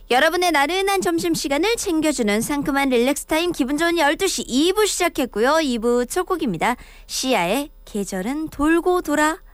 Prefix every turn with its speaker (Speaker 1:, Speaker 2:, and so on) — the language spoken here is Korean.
Speaker 1: 여러분의 나른한 점심시간을 챙겨주는 상큼한 릴렉스타임 기분 좋은 12시 2부 시작했고요. 2부 첫 곡입니다. 시아의 계절은 돌고 돌아.